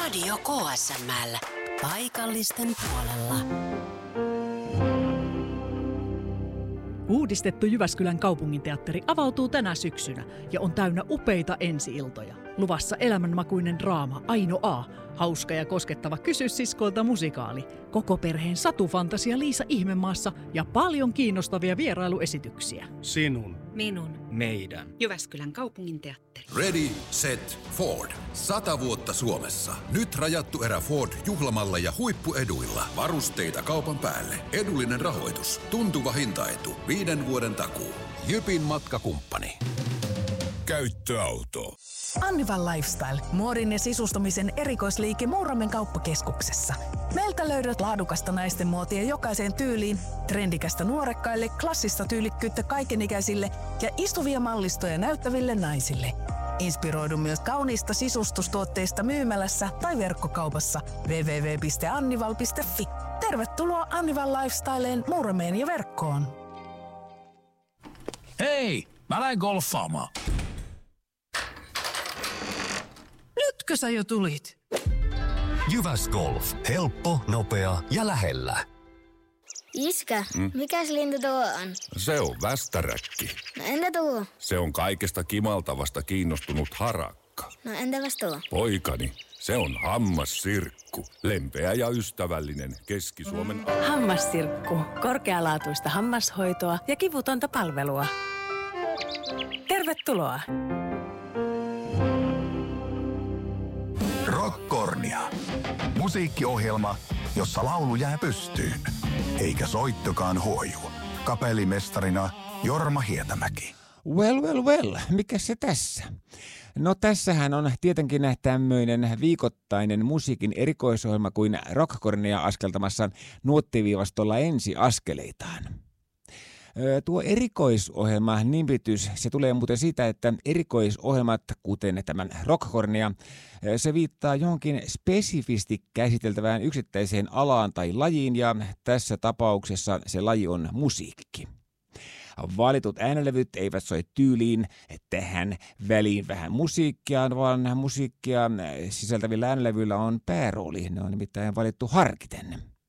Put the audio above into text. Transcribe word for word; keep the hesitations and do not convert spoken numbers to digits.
Radio K S M L. Paikallisten puolella. Uudistettu Jyväskylän kaupunginteatteri avautuu tänä syksynä ja on täynnä upeita ensi-iltoja. Luvassa elämänmakuinen draama Aino A, hauska ja koskettava Kysy siskoilta musikaali, koko perheen satufantasia Liisa Ihmemaassa ja paljon kiinnostavia vierailuesityksiä. Sinun. Minun. Meidän. Jyväskylän kaupunginteatteri. Ready, set, Ford. Sata vuotta Suomessa. Nyt rajattu erä Ford juhlamalla ja huippueduilla. Varusteita kaupan päälle. Edullinen rahoitus. Tuntuva hintaetu. Viiden vuoden takuu. Jypin matkakumppani. Käyttöauto. Annival Lifestyle. Muodin ja sisustamisen erikoisliike Muuramen kauppakeskuksessa. Meiltä löydät laadukasta naisten muotia jokaiseen tyyliin, trendikästä nuorekkaille, klassista tyylikkyyttä kaikenikäisille ja istuvia mallistoja näyttäville naisille. Inspiroidu myös kauniista sisustustuotteista myymälässä tai verkkokaupassa double-u double-u double-u piste annival piste fi. Tervetuloa Annival Lifestyleen Muurameen ja verkkoon. Hei, mä lähden golfaamaan. Nytkö sä jo tulit? Jyväsgolf. Helppo, nopea ja lähellä. Iskä, mm? mikäs lintu tuo on? Se on västäräkki. No entä tuo? Se on kaikesta kimaltavasta kiinnostunut harakka. No entäpäs tuo? Poikani, se on hammassirkku. Lempeä ja ystävällinen Keski-Suomen... Hammassirkku. Korkealaatuista hammashoitoa ja kivutonta palvelua. Tervetuloa. Rockkornia. Musiikkiohjelma, jossa laulu jää pystyyn, eikä soittokaan huoju. Kapellimestarina Jorma Hietämäki. Well, well, well. Mikä se tässä? No tässähän on tietenkin tämmöinen viikoittainen musiikin erikoisohjelma kuin Rockkornia askeltamassa nuottiviivastolla ensi askeleitaan. Tuo erikoisohjelma nimitys, se tulee muuten siitä, että erikoisohjelmat, kuten tämän Rockkornia, se viittaa johonkin spesifisti käsiteltävään yksittäiseen alaan tai lajiin, ja tässä tapauksessa se laji on musiikki. Valitut äänenlevyt eivät soi tyyliin tähän väliin vähän musiikkia, vaan musiikkia sisältävillä äänenlevyillä on päärooli. Ne on nimittäin valittu harkiten.